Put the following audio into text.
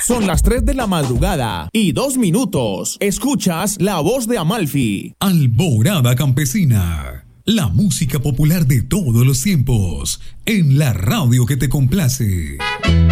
Son las 3 de la madrugada y 2 minutos. Escuchas La Voz de Amalfi. Alborada Campesina. La música popular de todos los tiempos. En la radio que te complace.